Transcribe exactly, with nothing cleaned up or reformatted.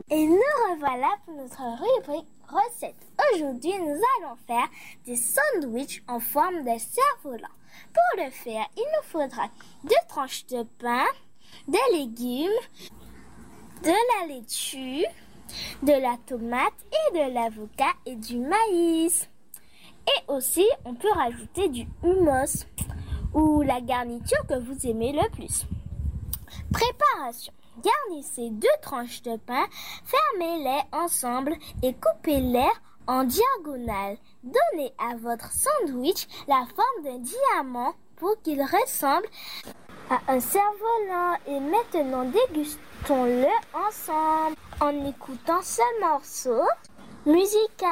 Et nous revoilà pour notre rubrique recette. Aujourd'hui, nous allons faire des sandwichs en forme de cerf-volant. Pour le faire, il nous faudra deux tranches de pain, des légumes, de la laitue, de la tomate et de l'avocat et du maïs. Et aussi, on peut rajouter du hummus ou la garniture que vous aimez le plus. Préparation. Garnissez deux tranches de pain, fermez-les ensemble et coupez-les en diagonale. Donnez à votre sandwich la forme d'un diamant pour qu'il ressemble à un cerf-volant. Et maintenant, dégustons-le ensemble en écoutant ce morceau musical.